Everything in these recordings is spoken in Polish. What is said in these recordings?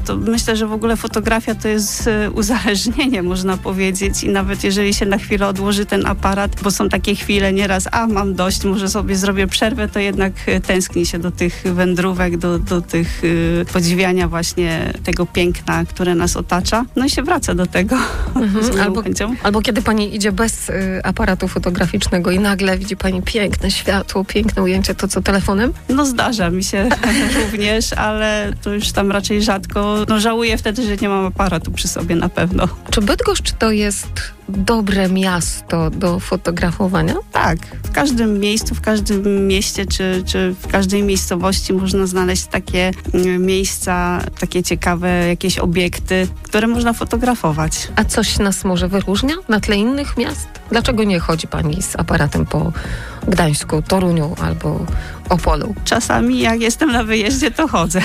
To myślę, że w ogóle fotografia to jest uzależnienie, można powiedzieć, i nawet jeżeli się na chwilę odłoży ten aparat, bo są takie chwile nieraz, mam dość, może sobie zrobię przerwę, to jednak tęskni się do tych wędrówek, do tych podziwiania właśnie tego piękna, które nas otacza. No i się wraca do tego z miłą chęcią. Albo kiedy pani idzie bez aparatu fotograficznego i nagle widzi pani piękne światło, piękne ujęcie, to co, telefonem? No zdarza mi się również, ale to już tam raczej rzadko. No żałuję wtedy, że nie mam aparatu przy sobie na pewno. Czy Bydgoszcz to jest dobre miasto do fotografowania? Tak. W każdym miejscu, w każdym mieście czy w każdej miejscowości można znaleźć takie miejsca, takie ciekawe jakieś obiekty, które można fotografować. A coś nas może wyróżnia na tle innych miast? Dlaczego nie chodzi pani z aparatem po Gdańsku, Toruniu albo Opolu? Czasami jak jestem na wyjeździe, to chodzę.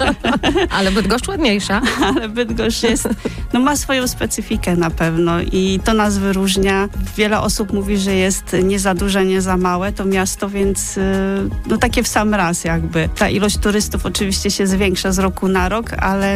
Ale Bydgoszcz ładniejsza. Ale Bydgoszcz jest, ma swoją specyfikę na pewno i to nas wyróżnia. Wiele osób mówi, że jest nie za duże, nie za małe to miasto, więc takie w sam raz jakby. Ta ilość turystów oczywiście się zwiększa z roku na rok, ale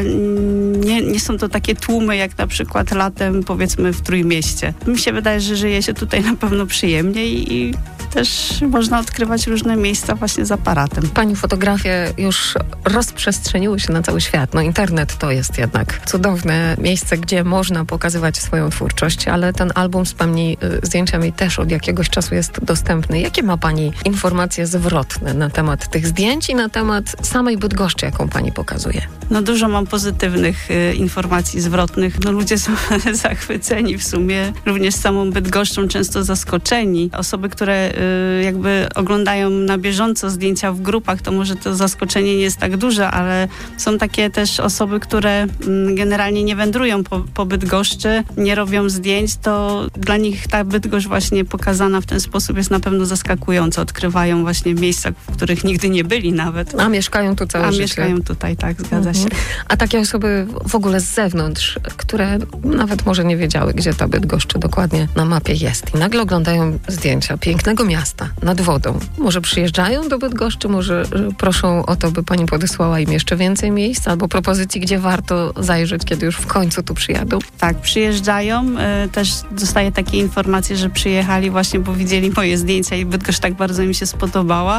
nie są to takie tłumy jak na przykład latem, powiedzmy, w Trójmieście. Mi się wydaje, że żyje się tutaj na pewno przyjemniej i też można odkrywać różne miejsca właśnie z aparatem. Pani fotografie już rozprzestrzeniły się na cały świat. Internet to jest jednak cudowne miejsce, gdzie można pokazywać swoją twórczość, ale ten album z pani zdjęciami też od jakiegoś czasu jest dostępny. Jakie ma pani informacje zwrotne na temat tych zdjęć i na temat samej Bydgoszczy, jaką pani pokazuje? Dużo mam pozytywnych informacji zwrotnych. Ludzie są zachwyceni w sumie, również samą Bydgoszczą, często zaskoczeni. Osoby, które jakby oglądają na bieżąco zdjęcia w grupach, to może to zaskoczenie nie jest tak duże, ale są takie też osoby, które generalnie nie wędrują po Bydgoszczy, nie robią zdjęć, to dla nich ta Bydgoszcz właśnie pokazana w ten sposób jest na pewno zaskakująca. Odkrywają właśnie miejsca, w których nigdy nie byli nawet. A mieszkają tu całe życie. Mieszkają tutaj, tak, zgadza się. A takie osoby w ogóle z zewnątrz, które nawet może nie wiedziały, gdzie ta Bydgoszcz dokładnie na mapie jest i nagle oglądają zdjęcia pięknego miasta nad wodą. Może przyjeżdżają do Bydgoszczy, może proszą o to, by pani podesłała im jeszcze więcej miejsc albo propozycji, gdzie warto zajrzeć, kiedy już w końcu tu przyjadą. Tak, przyjeżdżają. Też dostaję takie informacje, że przyjechali właśnie, bo widzieli moje zdjęcia i Bydgoszcz tak bardzo im się spodobała.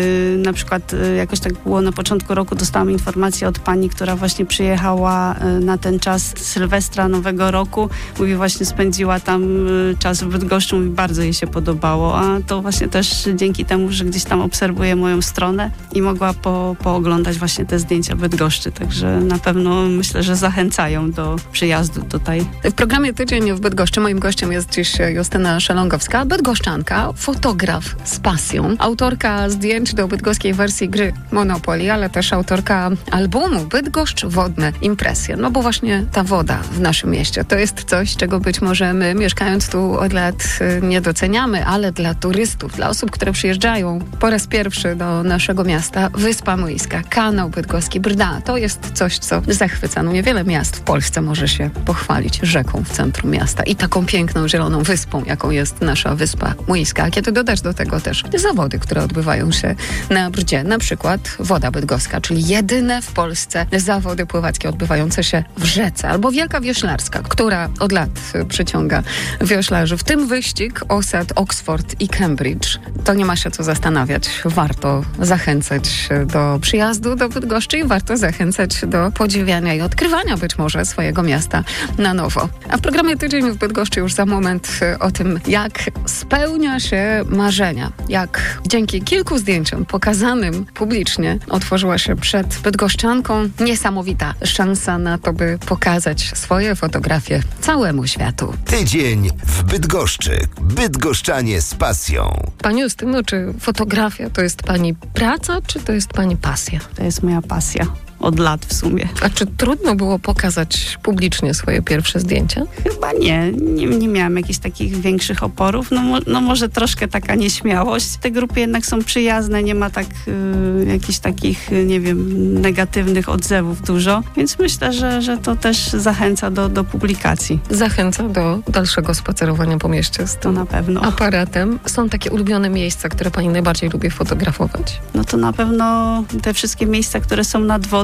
Na przykład jakoś tak było na początku roku, dostałam informację od pani, która właśnie przyjechała na ten czas Sylwestra, Nowego Roku. Mówi, właśnie spędziła tam czas w Bydgoszczy, mówi, bardzo jej się podobało, a to właśnie też dzięki temu, że gdzieś tam obserwuje moją stronę i mogła pooglądać właśnie te zdjęcia Bydgoszczy. Także na pewno myślę, że zachęcają do przyjazdu tutaj. W programie Tydzień w Bydgoszczy moim gościem jest dziś Justyna Szelongowska, bydgoszczanka, fotograf z pasją, autorka zdjęć do bydgoskiej wersji gry Monopoly, ale też autorka albumu Bydgoszcz Wodne Impresje. Bo właśnie ta woda w naszym mieście to jest coś, czego być może my, mieszkając tu od lat, nie doceniamy, ale dla turystów, dla osób, które przyjeżdżają po raz pierwszy do naszego miasta, Wyspa Młyńska, kanał bydgoski, Brda, to jest coś, co zachwyca. Niewiele miast w Polsce może się pochwalić rzeką w centrum miasta i taką piękną, zieloną wyspą, jaką jest nasza Wyspa Młyńska. A kiedy dodasz do tego też zawody, które odbywają się na Brdzie, na przykład Woda Bydgoska, czyli jedyne w Polsce zawody pływackie odbywające się w rzece, albo Wielka Wioślarska, która od lat przyciąga wioślarzy, w tym wyścig osad Oxford i Cambridge. To nie ma się co zastanawiać. Warto zachęcać do przyjazdu do Bydgoszczy i warto zachęcać do podziwiania i odkrywania być może swojego miasta na nowo. A w programie Tydzień w Bydgoszczy już za moment o tym, jak spełnia się marzenia, jak dzięki kilku zdjęciom pokazanym publicznie otworzyła się przed bydgoszczanką niesamowita szansa na to, by pokazać swoje fotografie całemu światu. Tydzień w Bydgoszczy. Bydgoszczanie z pasją. Pani Justyno, czy fotografia to jest pani praca, czy to jest pani pasja? To jest moja pasja. Od lat w sumie. A czy trudno było pokazać publicznie swoje pierwsze zdjęcia? Chyba nie miałam jakichś takich większych oporów. Może troszkę taka nieśmiałość. Te grupy jednak są przyjazne, nie ma tak jakichś takich, nie wiem, negatywnych odzewów dużo, więc myślę, że to też zachęca do publikacji. Zachęca do dalszego spacerowania po mieście z tym na pewno aparatem. Są takie ulubione miejsca, które pani najbardziej lubi fotografować? To na pewno te wszystkie miejsca, które są nad wodą,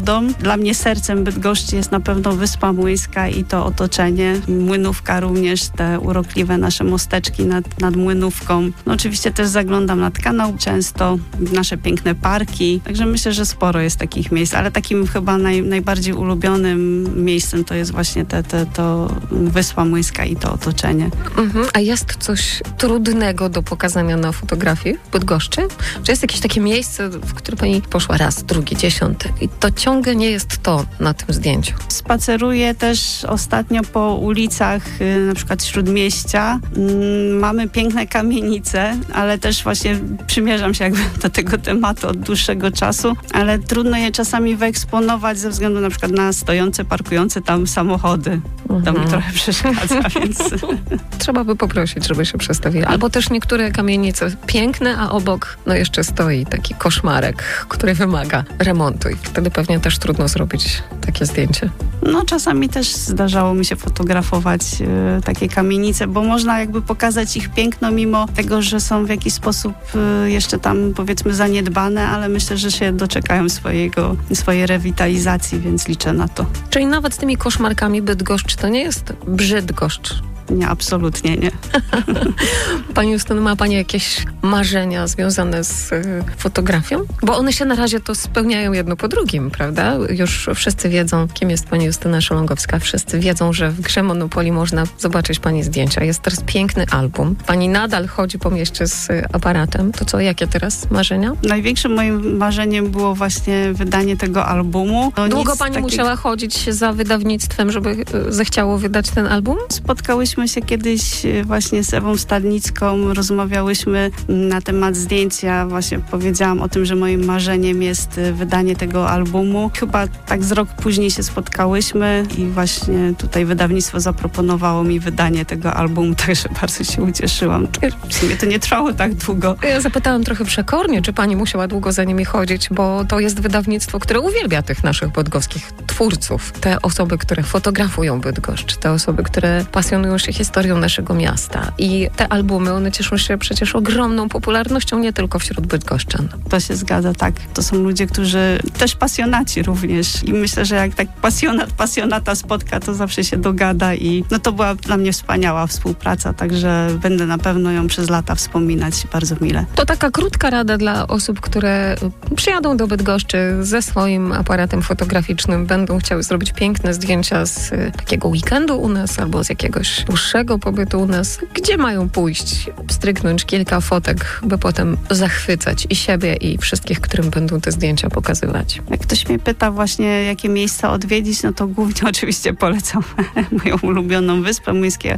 wodą. Dla mnie sercem Bydgoszczy jest na pewno Wyspa Młyńska i to otoczenie. Młynówka również, te urokliwe nasze mosteczki nad Młynówką. No oczywiście też zaglądam nad kanał często, nasze piękne parki. Także myślę, że sporo jest takich miejsc, ale takim chyba najbardziej ulubionym miejscem to jest właśnie to Wyspa Młyńska i to otoczenie. A jest coś trudnego do pokazania na fotografii w Bydgoszczy? Czy jest jakieś takie miejsce, w które pani poszła raz, drugi, 10 i to ciągle nie jest to na tym zdjęciu? Spaceruję też ostatnio po ulicach, na przykład Śródmieścia. Mamy piękne kamienice, ale też właśnie przymierzam się jakby do tego tematu od dłuższego czasu, ale trudno je czasami wyeksponować ze względu na przykład na stojące, parkujące tam samochody. To mi trochę przeszkadza, więc... Trzeba by poprosić, żeby się przestawili. Albo też niektóre kamienice piękne, a obok jeszcze stoi taki koszmarek, który wymaga remontu i wtedy pewnie też trudno zrobić takie zdjęcie. No czasami też zdarzało mi się fotografować takie kamienice, bo można jakby pokazać ich piękno, mimo tego, że są w jakiś sposób jeszcze tam powiedzmy zaniedbane, ale myślę, że się doczekają swojej rewitalizacji, więc liczę na to. Czyli nawet z tymi koszmarkami Bydgoszcz to nie jest Brzydgoszcz? Nie, absolutnie nie. Pani Justyno, ma pani jakieś marzenia związane z fotografią? Bo one się na razie to spełniają jedno po drugim, prawda? Już wszyscy wiedzą, kim jest pani Justyna Szelongowska. Wszyscy wiedzą, że w grze Monopoly można zobaczyć pani zdjęcia. Jest teraz piękny album. Pani nadal chodzi po mieście z aparatem. To co, jakie teraz marzenia? Największym moim marzeniem było właśnie wydanie tego albumu. No, długo pani musiała chodzić za wydawnictwem, żeby zechciało wydać ten album? Spotkałyśmy się kiedyś właśnie z Ewą Stadnicką, rozmawiałyśmy na temat zdjęcia, właśnie powiedziałam o tym, że moim marzeniem jest wydanie tego albumu. Chyba tak z rok później się spotkałyśmy i właśnie tutaj wydawnictwo zaproponowało mi wydanie tego albumu, także bardzo się ucieszyłam. W sumie to nie trwało tak długo. Ja zapytałam trochę przekornie, czy pani musiała długo za nimi chodzić, bo to jest wydawnictwo, które uwielbia tych naszych bydgoskich twórców. Te osoby, które fotografują Bydgoszcz, te osoby, które pasjonują się historią naszego miasta. I te albumy, one cieszą się przecież ogromną popularnością, nie tylko wśród bydgoszczan. To się zgadza, tak. To są ludzie, którzy też pasjonaci również. I myślę, że jak tak pasjonata spotka, to zawsze się dogada i no to była dla mnie wspaniała współpraca, także będę na pewno ją przez lata wspominać bardzo mile. To taka krótka rada dla osób, które przyjadą do Bydgoszczy ze swoim aparatem fotograficznym, będą chciały zrobić piękne zdjęcia z takiego weekendu u nas albo z jakiegoś dłuższego pobytu u nas. Gdzie mają pójść? Stryknąć kilka fotek, by potem zachwycać i siebie, i wszystkich, którym będą te zdjęcia pokazywać. Jak ktoś mnie pyta właśnie, jakie miejsca odwiedzić, no to głównie oczywiście polecam moją ulubioną Wyspę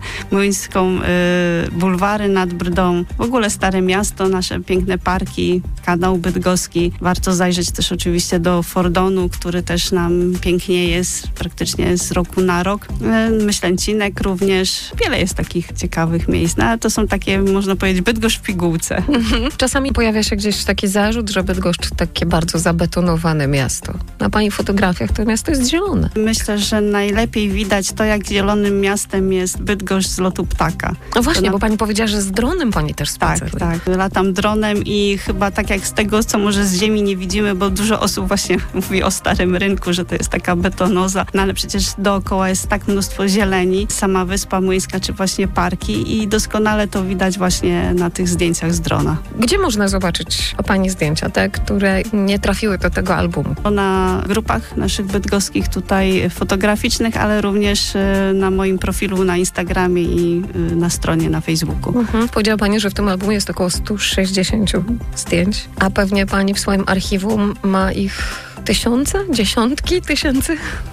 Młyńską, bulwary nad Brdą, w ogóle Stare Miasto, nasze piękne parki, kanał bydgoski. Warto zajrzeć też oczywiście do Fordonu, który też nam pięknie jest praktycznie z roku na rok. Myślęcinek również. Wiele jest takich ciekawych miejsc, no, ale to są takie, można powiedzieć, Bydgoszcz w pigułce. Czasami pojawia się gdzieś taki zarzut, że Bydgoszcz to takie bardzo zabetonowane miasto. Na pani fotografiach to miasto jest zielone. Myślę, że najlepiej widać to, jak zielonym miastem jest Bydgoszcz z lotu ptaka. No właśnie, bo pani powiedziała, że z dronem pani też spaceruje. Tak. Latam dronem i chyba tak jak z tego, co może z ziemi nie widzimy, bo dużo osób właśnie mówi o Starym Rynku, że to jest taka betonoza, no ale przecież dookoła jest tak mnóstwo zieleni, sama Wyspa Młyńska, czy właśnie parki i doskonale to widać właśnie na tych zdjęciach z drona. Gdzie można zobaczyć pani zdjęcia, te, które nie trafiły do tego albumu? Na grupach naszych bydgoskich tutaj fotograficznych, ale również na moim profilu na Instagramie i na stronie na Facebooku. Powiedziała pani, że w tym albumie jest około 160 zdjęć, a pewnie pani w swoim archiwum ma ich tysiące? Dziesiątki tysięcy?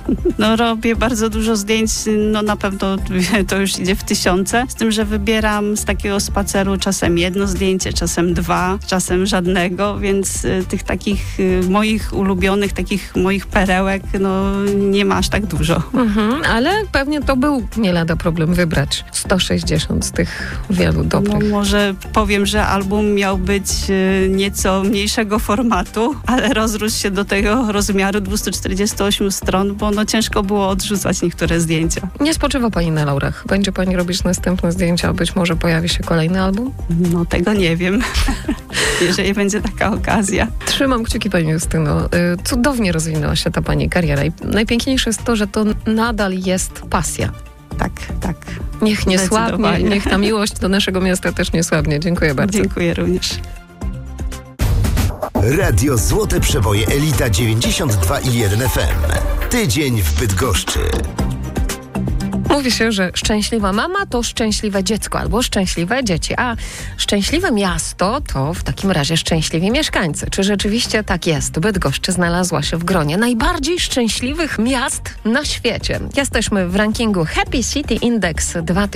No robię bardzo dużo zdjęć, no na pewno to już idzie w tysiące, z tym, że wybieram z takiego spaceru czasem jedno zdjęcie, czasem dwa, czasem żadnego, więc tych takich moich ulubionych, takich moich perełek, no nie ma aż tak dużo. Ale pewnie to był nie lada problem wybrać 160 z tych wielu dobrych. No może powiem, że album miał być nieco mniejszego formatu, ale rozrósł się do tego takiego rozmiaru 248 stron, bo no ciężko było odrzucać niektóre zdjęcia. Nie spoczywa pani na laurach. Będzie pani robić następne zdjęcia, być może pojawi się kolejny album? No tego nie wiem, jeżeli będzie taka okazja. Trzymam kciuki, pani Justyno. Cudownie rozwinęła się ta pani kariera i najpiękniejsze jest to, że to nadal jest pasja. Tak. Niech nie słabnie, niech ta miłość do naszego miasta też nie słabnie. Dziękuję bardzo. Dziękuję również. Radio Złote Przeboje Elita 92,1 FM. Tydzień w Bydgoszczy. Mówi się, że szczęśliwa mama to szczęśliwe dziecko albo szczęśliwe dzieci, a szczęśliwe miasto to w takim razie szczęśliwi mieszkańcy. Czy rzeczywiście tak jest? Bydgoszcz znalazła się w gronie najbardziej szczęśliwych miast na świecie. Jesteśmy w rankingu Happy City Index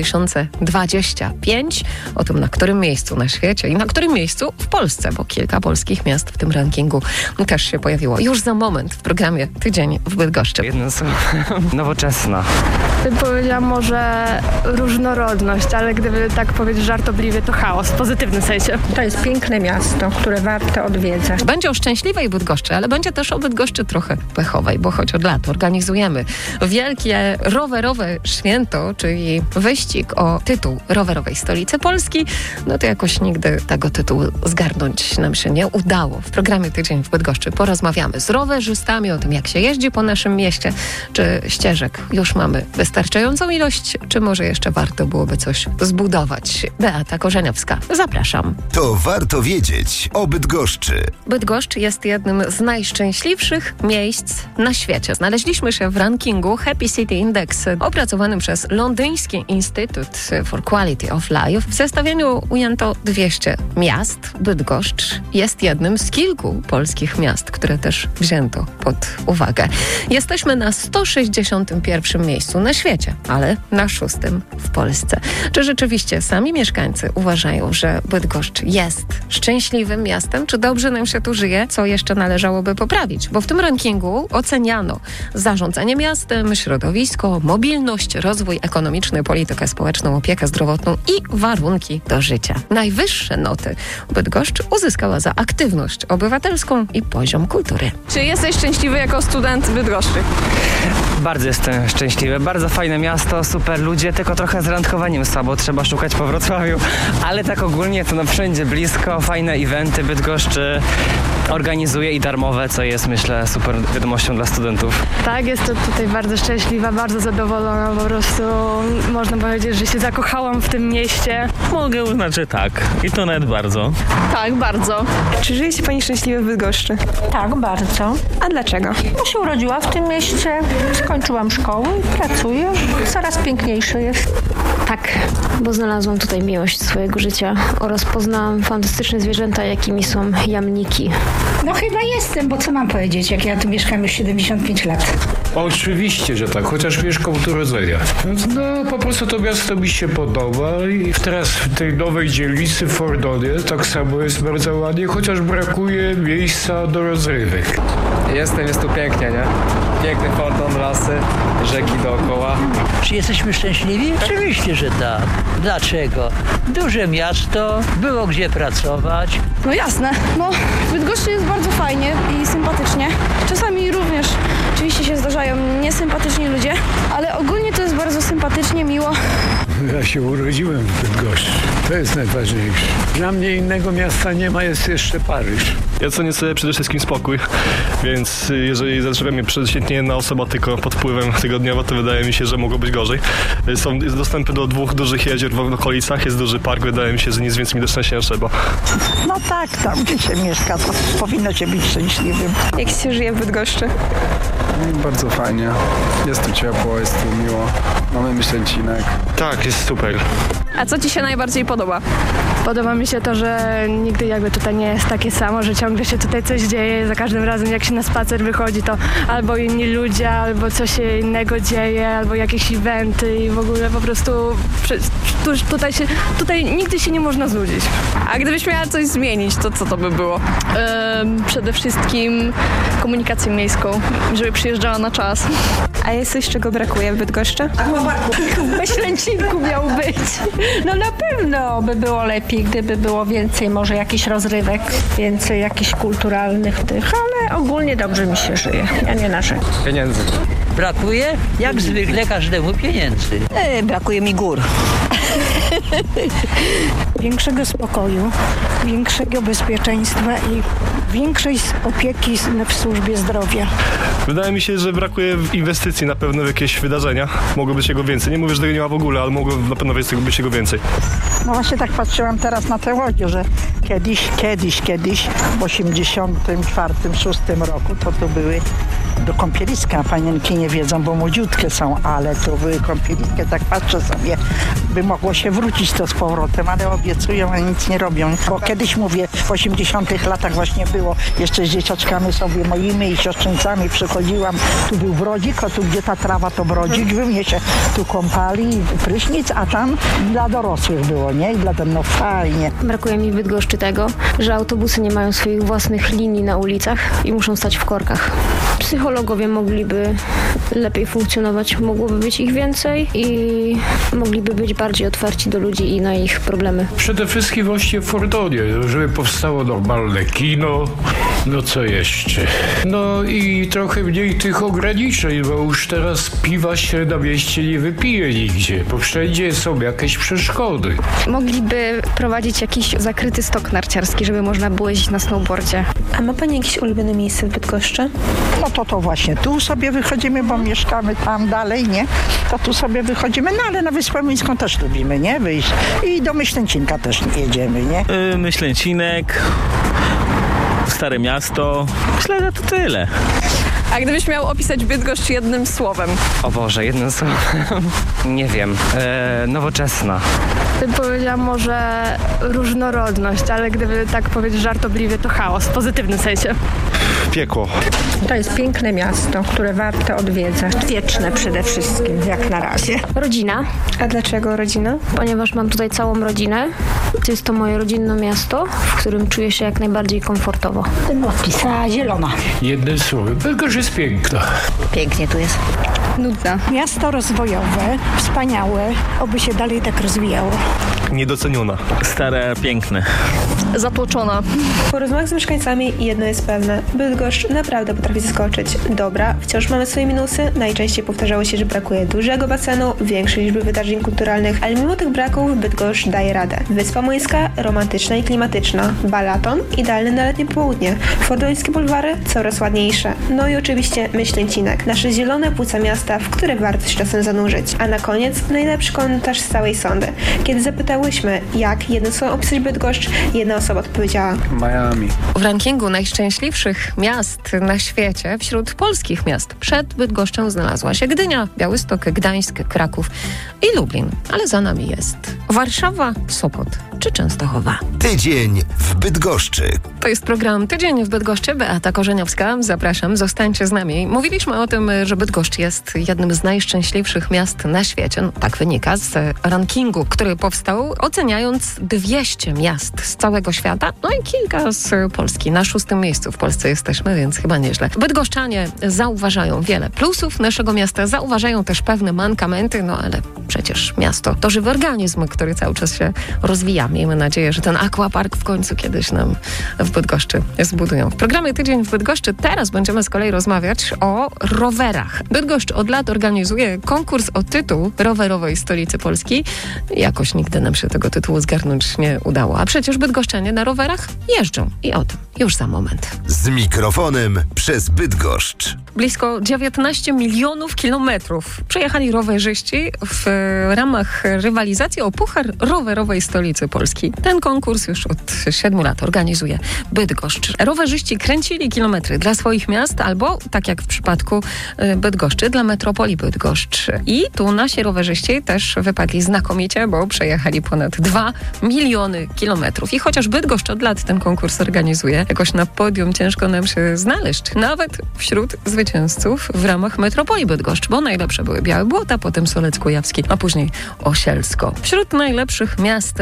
2025. O tym, na którym miejscu na świecie i na którym miejscu w Polsce, bo kilka polskich miast w tym rankingu też się pojawiło. Już za moment w programie Tydzień w Bydgoszczy. Jedno słowo, nowoczesna. Powiedziałam może różnorodność, ale gdyby tak powiedzieć żartobliwie, to chaos, w pozytywnym sensie. To jest piękne miasto, które warto odwiedzać. Będzie o szczęśliwej Bydgoszczy, ale będzie też o Bydgoszczy trochę pechowej, bo choć od lat organizujemy wielkie rowerowe święto, czyli wyścig o tytuł rowerowej stolicy Polski, no to jakoś nigdy tego tytułu zgarnąć nam się nie udało. W programie Tydzień w Bydgoszczy porozmawiamy z rowerzystami o tym, jak się jeździ po naszym mieście, czy ścieżek już mamy wystarczającą ilość, czy może jeszcze warto byłoby coś zbudować. Beata Korzeniowska, zapraszam. To warto wiedzieć o Bydgoszczy. Bydgoszcz jest jednym z najszczęśliwszych miejsc na świecie. Znaleźliśmy się w rankingu Happy City Index opracowanym przez Londyński Institute for Quality of Life. W zestawieniu ujęto 200 miast. Bydgoszcz jest jednym z kilku polskich miast, które też wzięto pod uwagę. Jesteśmy na 161 miejscu na świecie, ale na 6 w Polsce. Czy rzeczywiście sami mieszkańcy uważają, że Bydgoszcz jest szczęśliwym miastem? Czy dobrze nam się tu żyje? Co jeszcze należałoby poprawić? Bo w tym rankingu oceniano zarządzanie miastem, środowisko, mobilność, rozwój ekonomiczny, politykę społeczną, opiekę zdrowotną i warunki do życia. Najwyższe noty Bydgoszcz uzyskała za aktywność obywatelską i poziom kultury. Czy jesteś szczęśliwy jako student Bydgoszczy? Bardzo jestem szczęśliwy. Bardzo fajne miasto, super ludzie, tylko trochę z randkowaniem słabo. Trzeba szukać po Wrocławiu. Ale tak ogólnie to wszędzie blisko. Fajne eventy Bydgoszczy organizuje i darmowe, co jest, myślę, super wiadomością dla studentów. Tak, jestem tutaj bardzo szczęśliwa, bardzo zadowolona. Po prostu można powiedzieć, że się zakochałam w tym mieście. Mogę uznać, że tak. I to nawet bardzo. Tak, bardzo. Czy żyje się pani szczęśliwie w Bydgoszczy? Tak, bardzo. A dlaczego? Bo się urodziła w tym mieście, skończyłam szkołę i pracuję. Coraz piękniejsze jest. Tak, bo znalazłam tutaj miłość swojego życia oraz poznałam fantastyczne zwierzęta, jakimi są jamniki. No chyba jestem, bo co mam powiedzieć, jak ja tu mieszkam już 75 lat. Oczywiście, że tak, chociaż mieszkam od urodzenia. No po prostu to miasto mi się podoba i teraz w tej nowej dzielnicy w Fordonie tak samo jest bardzo ładnie, chociaż brakuje miejsca do rozrywek. Jest tu pięknie, nie? Piękny Fordon, lasy, rzeki dookoła. Czy jesteśmy szczęśliwi? Oczywiście, że tak. Dlaczego? Duże miasto, było gdzie pracować. No jasne. No, w Bydgoszczy jest bardzo fajnie i sympatycznie. Czasami również oczywiście się zdarzają niesympatyczni ludzie, ale ogólnie to jest bardzo sympatycznie, miło. Ja się urodziłem w Bydgoszczy. To jest najważniejsze. Dla mnie innego miasta nie ma, jest jeszcze Paryż. Ja cenię sobie przede wszystkim spokój, więc jeżeli zatrzymia mnie przeciętnie jedna osoba tylko pod wpływem tygodniowo, to wydaje mi się, że mogło być gorzej. Jest dostępy do 2 dużych jezior w okolicach, jest duży park, wydaje mi się, że nic więcej mi do szczęścia nie trzeba. No tak, tam gdzie się mieszka, to powinno się być szczęśliwym. Jak się żyje w Bydgoszczy? Bardzo fajnie. Jest tu ciepło, jest tu miło. Mamy Myślęcinek. Tak, jest super. A co ci się najbardziej podoba? Podoba mi się to, że nigdy jakby tutaj nie jest takie samo, że ciągle się tutaj coś dzieje. Za każdym razem jak się na spacer wychodzi, to albo inni ludzie, albo coś się innego dzieje, albo jakieś eventy i w ogóle po prostu tutaj nigdy się nie można znudzić. A gdybyś miała coś zmienić, to co to by było? Przede wszystkim komunikację miejską, żeby przyjeżdżała na czas. A jest coś, czego brakuje w Bydgoszczy? W Myślęcinku miał być. No na pewno by było lepiej, gdyby było więcej może jakichś rozrywek, więcej jakichś kulturalnych tych, ale ogólnie dobrze mi się żyje. Ja nie narzekam. Pieniędzy. Brakuje? Jak zwykle każdemu pieniędzy. Brakuje mi gór. Większego spokoju, większego bezpieczeństwa i większej opieki w służbie zdrowia. Wydaje mi się, że brakuje inwestycji na pewno w jakieś wydarzenia. Mogło być jego więcej. Nie mówię, że tego nie ma w ogóle, ale mogło na pewno być jego więcej. No właśnie tak patrzyłam teraz na te łodzie, że kiedyś w 84-6 roku to były do kąpieliska. Panienki nie wiedzą, bo młodziutkie są, ale to były kąpieliskie. Tak patrzę sobie, by mogło się wrócić to z powrotem, ale obiecują, a nic nie robią. Bo kiedyś, mówię, w 80 latach właśnie było, jeszcze z dzieciaczkami sobie moimi i siostrzeńcami przychodziłam, tu był brodzik, a tu gdzie ta trawa to brodzik, wy mnie się tu kąpali, prysznic, a tam dla dorosłych było, nie? I dla ten, no fajnie. Brakuje mi w Bydgoszczy tego, że autobusy nie mają swoich własnych linii na ulicach i muszą stać w korkach. Psychologowie mogliby lepiej funkcjonować, mogłoby być ich więcej i mogliby być bardziej otwarci do ludzi i na ich problemy. Przede wszystkim właśnie w Fordonie, żeby powstało normalne kino, no co jeszcze? No i trochę mniej tych ograniczeń, bo już teraz piwa się na mieście nie wypije nigdzie, bo wszędzie są jakieś przeszkody. Mogliby prowadzić jakiś zakryty stok narciarski, żeby można było jeździć na snowboardzie. A ma pani jakieś ulubione miejsce w Bydgoszczy? No to właśnie tu sobie wychodzimy, bo mieszkamy tam dalej, nie? To tu sobie wychodzimy, no ale na Wyspę Młyńską też lubimy, nie? Wyjść. I do Myślęcinka też jedziemy, nie? Myślęcinek, Stare Miasto. Myślę, że to tyle. A gdybyś miał opisać Bydgoszcz jednym słowem? O Boże, jednym słowem. Nie wiem. Nowoczesna. Bym powiedziała może różnorodność, ale gdyby tak powiedzieć żartobliwie, to chaos w pozytywnym sensie. Piekło. To jest piękne miasto, które warto odwiedzać. Wieczne przede wszystkim, jak na razie. Rodzina. A dlaczego rodzina? Ponieważ mam tutaj całą rodzinę. Jest to moje rodzinne miasto, w którym czuję się jak najbardziej komfortowo. Pisa zielona. Jednym słowem, Bydgoszcz jest piękna. Pięknie tu jest. Nudna. Miasto rozwojowe, wspaniałe, oby się dalej tak rozwijało. Niedoceniona. Stare, piękne. Zatłoczona. Po rozmowach z mieszkańcami jedno jest pewne. Bydgoszcz naprawdę potrafi zaskoczyć. Dobra, wciąż mamy swoje minusy. Najczęściej powtarzało się, że brakuje dużego basenu, większej liczby wydarzeń kulturalnych, ale mimo tych braków Bydgoszcz daje radę. Wyspa Młyńska romantyczna i klimatyczna. Balaton idealny na letnie południe. Fordońskie bulwary coraz ładniejsze. No i oczywiście Myślęcinek. Nasze zielone płuca miasta, w które warto się czasem zanurzyć. A na koniec najlepszy komentarz z całej sądy. Kiedy zapytałyśmy, jak jednym słowem opisać Bydgoszcz, jedna osoba odpowiedziała: Miami. W rankingu najszczęśliwszych miast na świecie wśród polskich miast przed Bydgoszczą znalazła się Gdynia, Białystok, Gdańsk, Kraków i Lublin. Ale za nami jest Warszawa, Sopot czy Częstochowa. Tydzień w Bydgoszczy. To jest program Tydzień w Bydgoszczy. Beata Korzeniowska. Zapraszam, zostańcie z nami. Mówiliśmy o tym, że Bydgoszcz jest jednym z najszczęśliwszych miast na świecie. No, tak wynika z rankingu, który powstał oceniając 200 miast z całego świata. No i kilka z Polski. Na 6. miejscu w Polsce jesteśmy, więc chyba nieźle. Bydgoszczanie zauważają wiele plusów naszego miasta, zauważają też pewne mankamenty, no ale przecież miasto to żywy organizm, który cały czas się rozwija. Miejmy nadzieję, że ten aquapark w końcu kiedyś nam w Bydgoszczy zbudują. W programie Tydzień w Bydgoszczy teraz będziemy z kolei rozmawiać o rowerach. Bydgoszcz od lat organizuje konkurs o tytuł rowerowej stolicy Polski. Jakoś nigdy nam się tego tytułu zgarnąć nie udało. A przecież bydgoszczanie na rowerach jeżdżą. I o tym już za moment. Z mikrofonem przez Bydgoszcz. Blisko 19 milionów kilometrów przejechali rowerzyści w ramach rywalizacji o puchar rowerowej stolicy Polski. Ten konkurs już od 7 lat organizuje Bydgoszcz. Rowerzyści kręcili kilometry dla swoich miast albo, tak jak w przypadku Bydgoszczy, dla metropolii Bydgoszcz. I tu nasi rowerzyści też wypadli znakomicie, bo przejechali ponad 2 miliony kilometrów. I chociaż Bydgoszcz od lat ten konkurs organizuje, jakoś na podium ciężko nam się znaleźć. Nawet wśród zwycięzców w ramach metropolii Bydgoszcz, bo najlepsze były Białe Błota, potem Solec Kujawski, a później Osielsko. Wśród najlepszych miast znalazły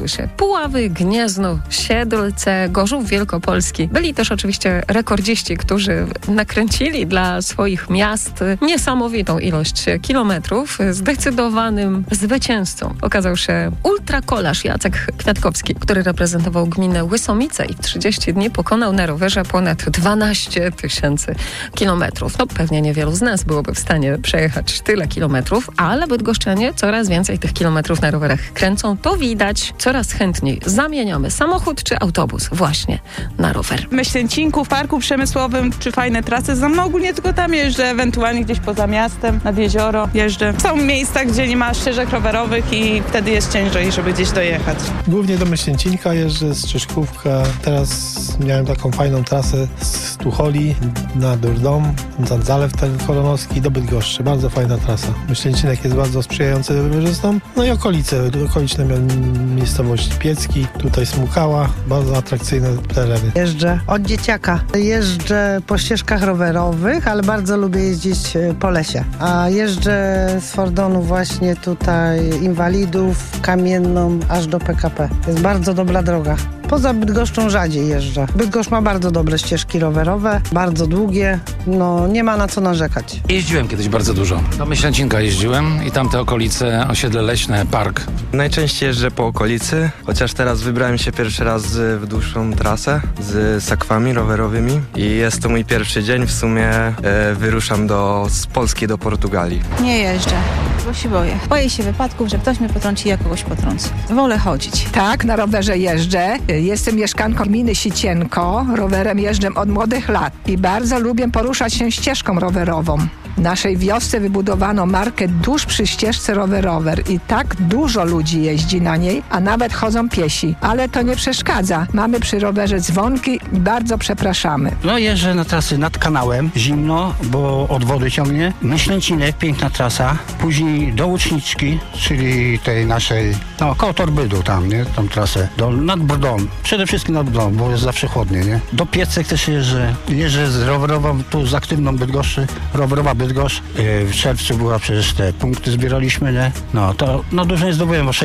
znalazły się Puławy, Gniezno, Siedlce, Gorzów Wielkopolski. Byli też oczywiście rekordziści, którzy nakręcili dla swoich miast niesamowitą ilość kilometrów. Zdecydowanym zwycięzcą okazał się ultrakolarz Jacek Kwiatkowski, który reprezentował gminę Łysomice i w 30 dni pokonał na rowerze ponad 12 000 kilometrów. No pewnie niewielu z nas byłoby w stanie przejechać tyle kilometrów, ale bydgoszczanie coraz więcej tych kilometrów na rowerach kręcą. To widać, coraz chętniej zamieniamy samochód czy autobus właśnie na rower. W Myślęcinku, w parku przemysłowym, czy fajne trasy znam. No ogólnie tylko tam jeżdżę, ewentualnie gdzieś poza miastem, nad jezioro jeżdżę. Są miejsca, gdzie nie ma ścieżek rowerowych i wtedy jest ciężej, żeby gdzieś dojechać. Głównie do Myślęcinka jeżdżę, z Czyszkówka. Teraz miałem taką fajną trasę z Tucholi na Durdom, Zalew Koronowski do Bydgoszczy. Bardzo fajna trasa. Myślęcinek jest bardzo sprzyjający rowerzystom. No i okoliczne miejscowości Piecki, tutaj Smukała, bardzo atrakcyjne tereny. Jeżdżę od dzieciaka. Jeżdżę po ścieżkach rowerowych, ale bardzo lubię jeździć po lesie. A jeżdżę z Fordonu właśnie tutaj Inwalidów, Kamienną, aż do PKP. Jest bardzo dobra droga. Poza Bydgoszczą rzadziej jeżdżę. Bydgoszcz ma bardzo dobre ścieżki rowerowe, bardzo długie, no nie ma na co narzekać. Jeździłem kiedyś bardzo dużo. Do Myślęcinka jeździłem i tamte okolice, osiedle leśne, park. Najczęściej jeżdżę po okolicy, chociaż teraz wybrałem się pierwszy raz w dłuższą trasę z sakwami rowerowymi i jest to mój pierwszy dzień. W sumie wyruszam z Polski do Portugalii. Nie jeżdżę, bo się boję. Boję się wypadków, że ktoś mnie potrąci i ja kogoś potrącę. Wolę chodzić. Tak, na rowerze jeżdżę. Jestem mieszkanką gminy Sicienko. Rowerem jeżdżę od młodych lat i bardzo lubię poruszać się ścieżką rowerową. W naszej wiosce wybudowano markę Dusz przy ścieżce rowerower i tak dużo ludzi jeździ na niej, a nawet chodzą piesi. Ale to nie przeszkadza. Mamy przy rowerze dzwonki i bardzo przepraszamy. No jeżdżę na trasy nad kanałem, zimno, bo od wody ciągnie. Myślęcinek, piękna trasa. Później do Łuczniczki, czyli tej naszej, koło Torbydu tam, nie? Tą trasę. Nad Brdą. Przede wszystkim nad Brdą, bo jest zawsze chłodnie, nie? Do Piecek też jeżdżę. Jeżdżę z rowerową, tu z aktywną Bydgoszczy. Rowerowa Bydgoszcz. W czerwcu była przecież te punkty zbieraliśmy, nie? No to dużo nie zdobyłem, bo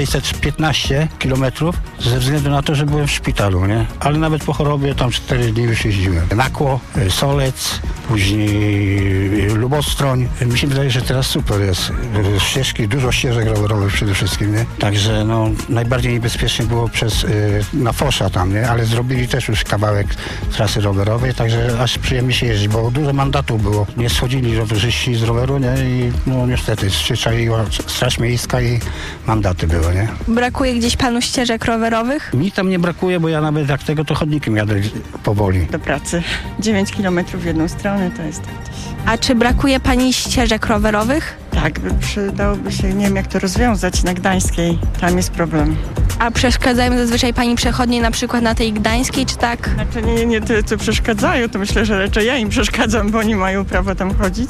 615 kilometrów ze względu na to, że byłem w szpitalu, nie? Ale nawet po chorobie tam 4 dni już jeździłem. Nakło, Solec, później Lubostroń. Mi się wydaje, że teraz super jest. Ścieżki, dużo ścieżek rowerowych przede wszystkim, nie? Także najbardziej niebezpiecznie było na Fosza tam, nie? Ale zrobili też już kawałek trasy rowerowej, także aż przyjemnie się jeździ, bo dużo mandatów było. Nie schodzili rowerzyści z roweru, nie? I niestety strzyczaiła Straż Miejska i mandaty były, nie? Brakuje gdzieś panu ścieżek rowerowych? Mi tam nie brakuje, bo ja nawet jak tego to chodnikiem jadę powoli. Do pracy. 9 kilometrów w jedną stronę to jest tak gdzieś. A czy brakuje pani ścieżek rowerowych? Tak, przydałoby się, nie wiem jak to rozwiązać, na Gdańskiej. Tam jest problem. A przeszkadzają zazwyczaj pani przechodnie na przykład na tej Gdańskiej, czy tak? Znaczy nie ty, co przeszkadzają, to myślę, że raczej ja im przeszkadzam, bo oni mają prawo tam chodzić.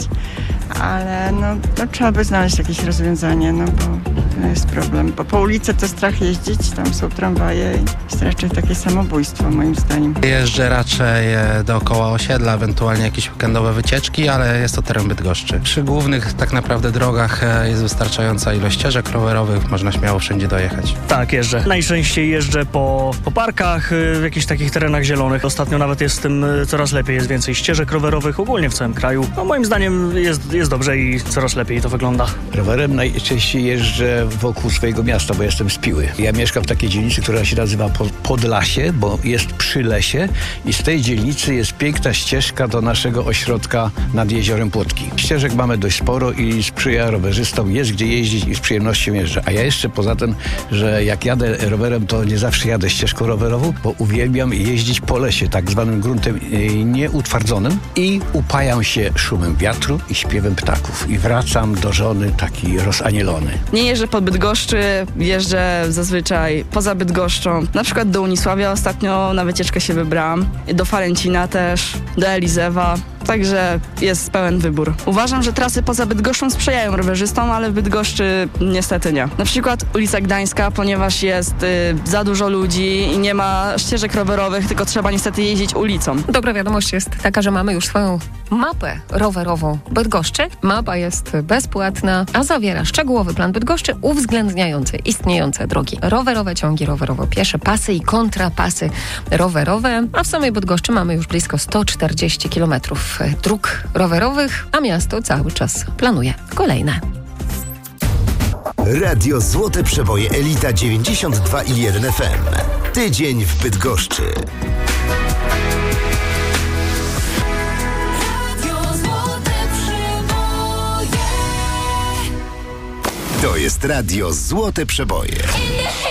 Ale trzeba by znaleźć jakieś rozwiązanie, bo to jest problem. Bo po ulicy to strach jeździć, tam są tramwaje i jest raczej takie samobójstwo moim zdaniem. Jeżdżę raczej dookoła osiedla, ewentualnie jakieś weekendowe wycieczki, ale jest to teren Bydgoszczy. Przy głównych tak naprawdę drogach jest wystarczająca ilość ścieżek rowerowych, można śmiało wszędzie dojechać. Tak, jeżdżę. Najczęściej jeżdżę po parkach, w jakichś takich terenach zielonych. Ostatnio nawet jest z tym coraz lepiej, jest więcej ścieżek rowerowych ogólnie w całym kraju. Moim zdaniem jest dobrze i coraz lepiej to wygląda. Rowerem najczęściej jeżdżę wokół swojego miasta, bo jestem z Piły. Ja mieszkam w takiej dzielnicy, która się nazywa Podlasie, bo jest przy lesie i z tej dzielnicy jest piękna ścieżka do naszego ośrodka nad jeziorem Płotki. Ścieżek mamy dość sporo i sprzyja rowerzystom, jest gdzie jeździć i z przyjemnością jeżdżę. A ja jeszcze poza tym, że jak jadę rowerem, to nie zawsze jadę ścieżką rowerową, bo uwielbiam jeździć po lesie, tak zwanym gruntem nieutwardzonym i upajam się szumem wiatru i śpiewem ptaków. I wracam do żony taki rozanielony. Nie jeżdżę po Bydgoszczy, jeżdżę zazwyczaj poza Bydgoszczą. Na przykład do Unisławia ostatnio na wycieczkę się wybrałam. Do Falencina też, do Elizewa. także jest pełen wybór. Uważam, że trasy poza Bydgoszczą sprzyjają rowerzystom, ale w Bydgoszczy niestety nie. Na przykład ulica Gdańska, ponieważ jest za dużo ludzi i nie ma ścieżek rowerowych, tylko trzeba niestety jeździć ulicą. Dobra wiadomość jest taka, że mamy już swoją mapę rowerową Bydgoszczy. Mapa jest bezpłatna, a zawiera szczegółowy plan Bydgoszczy uwzględniający istniejące drogi rowerowe, ciągi rowerowo-piesze, pasy i kontrapasy rowerowe, a w samej Bydgoszczy mamy już blisko 140 km dróg rowerowych, a miasto cały czas planuje kolejne. Radio Złote Przeboje Elita 92,1 FM. Tydzień w Bydgoszczy. To jest Radio Złote Przeboje.